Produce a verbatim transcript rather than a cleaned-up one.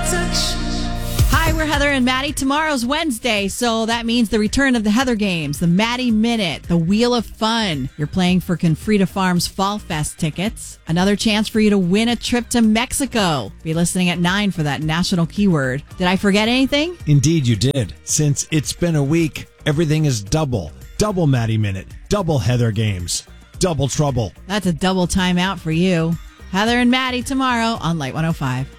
Hi, we're Heather and Maddie. Tomorrow's Wednesday, so that means the return of the Heather Games, the Maddie Minute, the Wheel of Fun. You're playing for Confrida Farms Fall Fest tickets. Another chance for you to win a trip to Mexico. Be listening at nine for that national keyword. Did I forget anything? Indeed you did. Since it's been a week, everything is double. Double Maddie Minute, double Heather Games, double trouble. That's a double timeout for you. Heather and Maddie tomorrow on Light one oh five.